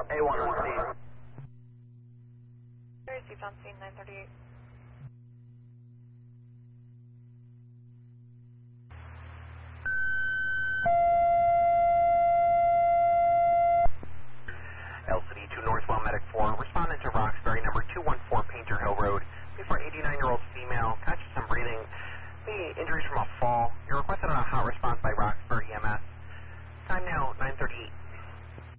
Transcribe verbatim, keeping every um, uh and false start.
A one on scene. Received on scene nine thirty-eight.